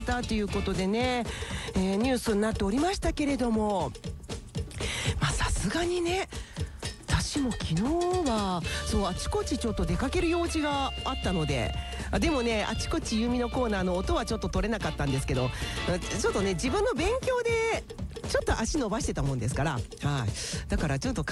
たということでね、ニュースになっておりましたけれども、さすがにね、私も昨日はそうあちこちちょっと出かける用事があったので、でもね、あちこち弓のコーナーの音はちょっと取れなかったんですけど、ちょっとね自分の勉強でちょっと足伸ばしてたもんですから、はい、だからちょっと